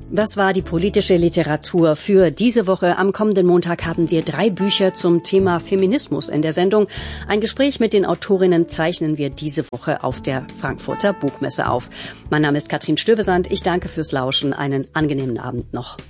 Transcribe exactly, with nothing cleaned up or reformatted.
Das war die politische Literatur für diese Woche. Am kommenden Montag haben wir drei Bücher zum Thema Feminismus in der Sendung. Ein Gespräch mit den Autorinnen zeichnen wir diese Woche auf der Frankfurter Buchmesse auf. Mein Name ist Katrin Stövesand. Ich danke fürs Lauschen. Einen angenehmen Abend noch.